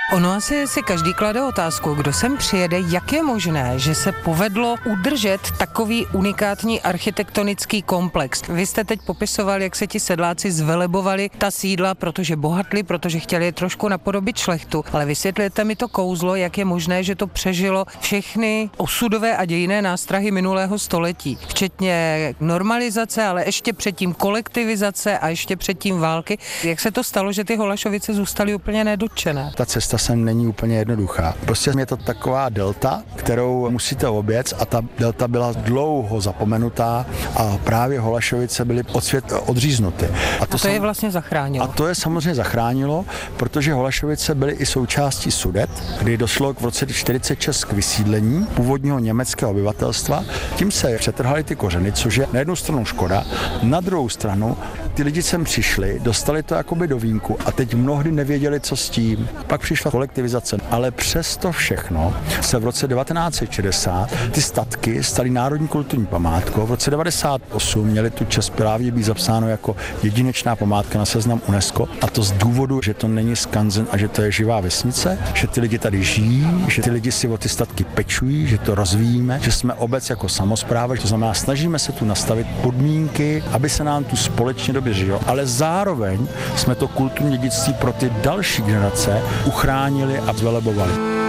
Ono asi si každý klade otázku, kdo sem přijede, jak je možné, že se povedlo udržet takový unikátní architektonický komplex. Vy jste teď popisoval, jak se ti sedláci zvelebovali ta sídla, protože bohatli, protože chtěli je trošku napodobit šlechtu, ale vysvětlete mi to kouzlo, jak je možné, že to přežilo všechny osudové a dějinné nástrahy minulého století, včetně normalizace, ale ještě předtím kolektivizace a ještě předtím války. Jak se to stalo, že ty Holašovice zůstaly úplně nedotčené? Ta cesta sem není úplně jednoduchá. Prostě je to taková delta, kterou musíte objet, a ta delta byla dlouho zapomenutá a právě Holašovice byly od světa odříznuty. A to je vlastně zachránilo. A to je samozřejmě zachránilo, protože Holašovice byly i součástí Sudet, kdy došlo v roce 1946 k vysídlení původního německého obyvatelstva. Tím se přetrhaly ty kořeny, což je na jednu stranu škoda, na druhou stranu ty lidi sem přišli, dostali to jakoby do vínku a teď mnohdy nevěděli, co s tím. Pak přišla kolektivizace, ale přesto všechno se v roce 1960 ty statky staly národní kulturní památkou. V roce 1998 měli tu čest právě být zapsáno jako jedinečná památka na seznam UNESCO, a to z důvodu, že to není skanzen a že to je živá vesnice, že ty lidi tady žijí, že ty lidi si o ty statky pečují, že to rozvíjíme, že jsme obec jako samospráva, to znamená, snažíme se tu nastavit podmínky, aby se nám tu společně dobře žilo, ale zároveň jsme to kulturní dědictví pro ty další generace uchránili a zvelebovali.